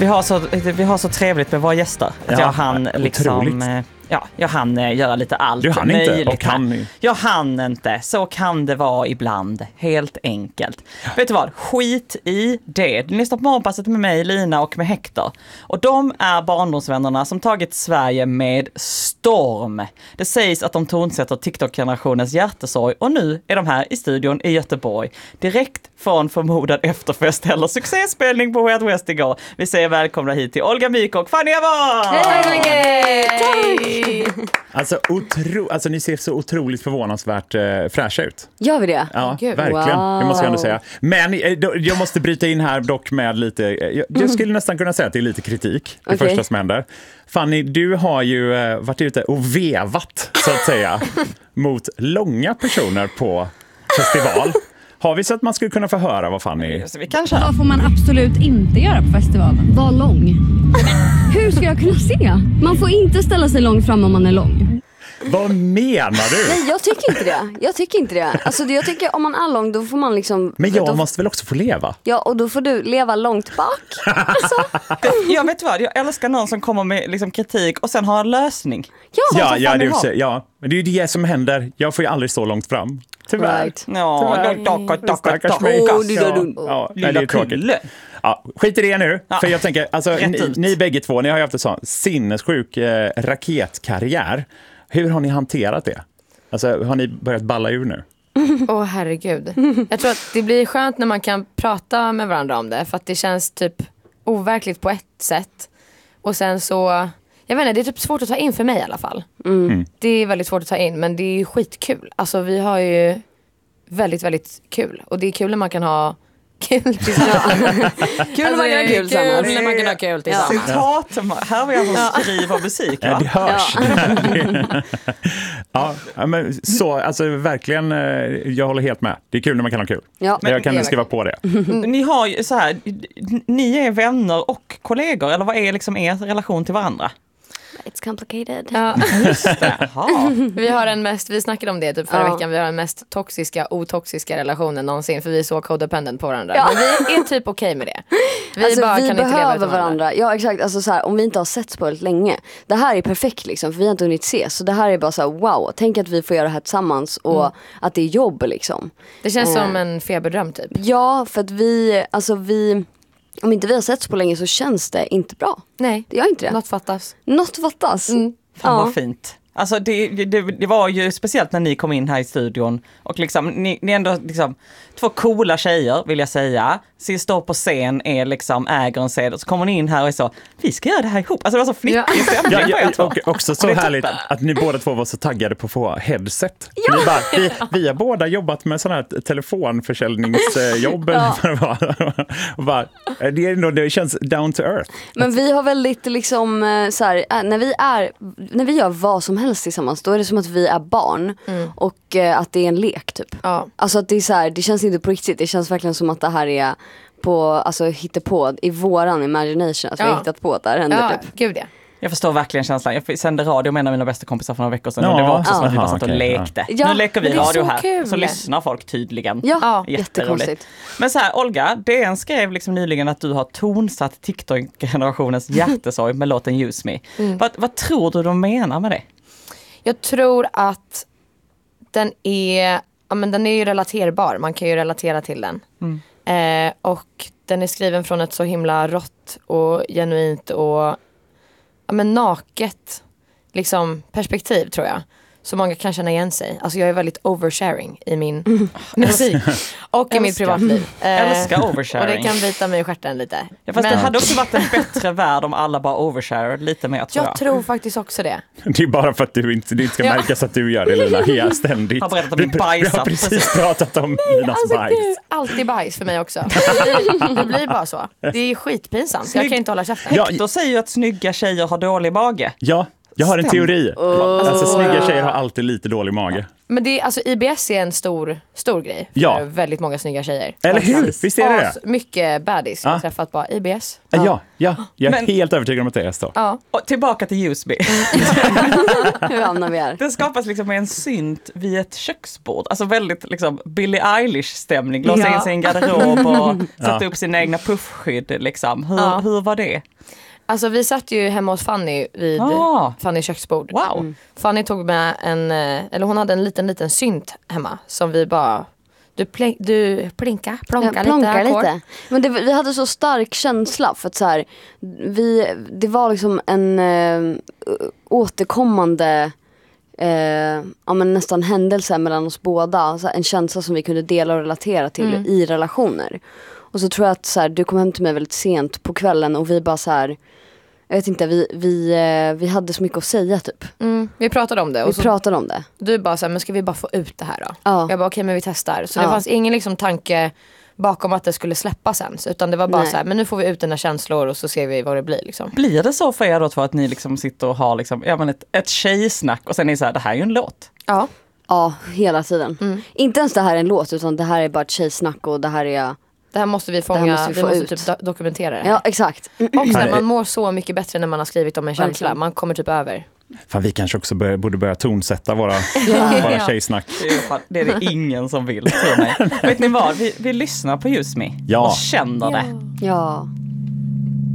Vi har så trevligt med våra gäster. Att jag hann liksom... jag hann göra lite allt du hann möjligt. Inte, och han... Jag hann inte. Så kan det vara ibland. Helt enkelt. Vet du vad? Skit i det. Du lyssnar på Morgonpasset med mig, Lina och med Hector. Och de är barndomsvännerna som tagit Sverige med storm. Det sägs att de tonsätter TikTok-generationens hjärtesorg. Och nu är de här i studion i Göteborg. Direkt från förmodad efterfest eller succéspelning på Way Out West igår. Vi säger välkomna hit till Olga Myk och Fanny Avon! Hej! Alltså ni ser så otroligt förvånansvärt fräscha ut. Gör vi det? Ja, verkligen. Det måste jag ändå säga. Men jag måste bryta in här dock med lite... Jag skulle nästan kunna säga att det är lite kritik. Det första som händer. Fanny, du har ju varit ute och vevat, så att säga, mot långa personer på festival. Har vi så att man skulle kunna få höra vad Fanny... Vi kan köra. Vad får man absolut inte göra på festivalen? Var lång. Hur ska jag kunna se? Man får inte ställa sig långt fram om man är lång. Vad menar du? Nej, jag tycker inte det. Alltså jag tycker om man är lång då får man liksom... Men jag måste väl också få leva? Ja, och då får du leva långt bak. Alltså. Jag vet vad, jag älskar någon som kommer med liksom kritik och sen har en lösning. Ja, det är ju det som händer. Jag får ju aldrig stå långt fram. Tyvärr. Right. Stackars mig. Det är tråkigt. Ja, skit i det nu, för jag tänker, alltså, ni bägge två, ni har ju haft en sån sinnessjuk raketkarriär. Hur har ni hanterat det? Alltså, har ni börjat balla ur nu? Herregud. Jag tror att det blir skönt när man kan prata med varandra om det, för att det känns typ overkligt på ett sätt. Och sen så, jag vet inte, det är typ svårt att ta in för mig i alla fall. Det är väldigt svårt att ta in, men det är ju skitkul. Alltså vi har ju väldigt, väldigt kul. Och det är kul när man kan ha kul tillsammans. Kul när man kan ha kul tillsammans. Kul när man kan ha kul tillsammans. Citat, här var jag som skriver musik. Ja, det hörs. Ja, men så, alltså verkligen, jag håller helt med. Det är kul när man kan ha kul. Ja, jag kan skriva på det. Ni har ju så här, ni är vänner och kollegor, eller vad är liksom er relation till varandra? It's complicated. Ja. Just det. Vi snackade om det typ förra veckan. Vi har den mest otoxiska relationen någonsin, för vi är så codependent på varandra. Men vi är typ okej med det. Vi behöver varandra. Ja, exakt. Alltså, så här, om vi inte har setts på väldigt länge. Det här är perfekt liksom, för vi har inte hunnit ses. Så det här är bara så här, wow, tänk att vi får göra det här tillsammans och att det är jobb liksom. Det känns som en feberdröm typ. Ja, för att vi om inte vi har setts på länge så känns det inte bra. Nej, det gör inte det. Något fattas. Fan vad fint. Alltså det var ju speciellt när ni kom in här i studion och liksom, ni ändå liksom, två coola tjejer vill jag säga. Så står på scen, är liksom äger en scen och så kommer ni in här och är så, vi ska göra det här ihop. Alltså det var så fnickig stämning. Och också så härligt att ni båda två var så taggade på att få headset. Ja. Vi har båda jobbat med sådana här telefonförsäljningsjobb. Det känns down to earth. Men vi har väldigt liksom så här, när vi gör vad som helst tillsammans, då är det som att vi är barn och att det är en lek typ. Ja. Alltså att det är så här, det känns inte på riktigt. Det känns verkligen som att det här är hittepå i våran imagination, att vi har hittat på att det här händer typ. Gud ja. Jag förstår verkligen känslan. Jag sände radio med en av mina bästa kompisar för några veckor sedan. Och det var också som att vi bara satt och lekte. Ja. Nu leker vi radio här. Kul. Så lyssnar folk tydligen. Ja, jättekonstigt. Men så här, Olga, DN skrev liksom nyligen att du har tonsatt TikTok-generationens hjärtesorg med låten Use Me. Vad tror du de menar med det? Jag tror att den är ju relaterbar. Man kan ju relatera till den. Och den är skriven från ett så himla rått och genuint och naket liksom, perspektiv, tror jag. Så många kan känna igen sig. Alltså jag är väldigt oversharing i min musik och i mitt privatliv. Älskar oversharing. Och det kan bita mig i stjärten lite. Ja, fast det hade också varit en bättre värld om alla bara overshare lite mer, tror jag. Jag tror faktiskt också det. Det är bara för att det inte ska märkas att du gör det, Lina, helt ständigt. Har berättat om din bajs. Vi har precis pratat om Linas bajs. Det är alltid bajs för mig också. Det blir bara så. Det är skitpinsamt. Jag kan inte hålla käften. Hector säger ju att snygga tjejer har dålig mage. Ja. Jag har en teori. Alltså snygga tjejer har alltid lite dålig mage. Men det är, alltså IBS är en stor grej för väldigt många snygga tjejer. Eller hur? Visst är det det? Mycket baddies jag har träffat bara IBS. Ja. Jag är helt övertygad om att det är så. Ja. Och tillbaka till Useby. Hur hamnar vi här? Det skapas liksom en synt vid ett köksbord. Alltså väldigt liksom Billie Eilish-stämning. Låsa in sin garderob och sätta upp sina egna puffskydd. Liksom. Hur var det? Alltså vi satt ju hemma hos Fanny vid Fannys köksbord. Wow. Fanny tog med hon hade en liten synt hemma som vi bara, du plonkar lite. Men vi hade så stark känsla för att så här, det var liksom en återkommande men nästan händelse mellan oss båda. Alltså en känsla som vi kunde dela och relatera till i relationer. Och så tror jag att så här, du kom hem till mig väldigt sent på kvällen och vi bara så här, jag vet inte, vi hade så mycket att säga typ. Vi pratade om det. Vi pratade om det. Du bara så här, men ska vi bara få ut det här då? Ja. Jag bara okej, men vi testar. Så det fanns ingen liksom tanke bakom att det skulle släppas ens. Utan det var bara så här, men nu får vi ut dina känslor och så ser vi vad det blir liksom. Blir det så för er då för att ni liksom sitter och har liksom, ett tjejsnack och sen är det så här, det här är ju en låt? Ja. Ja, hela tiden. Inte ens det här är en låt utan det här är bara ett tjejsnack och det här måste vi fånga, vi måste typ dokumentera det här. Ja, exakt. Och så man mår så mycket bättre när man har skrivit om en känsla. Man kommer typ över. Fan, vi kanske också borde börja tonsätta våra tjejsnack. Det är det ingen som vill, tror mig. Vet ni vad? Vi lyssnar på Just Me och känner det. Ja.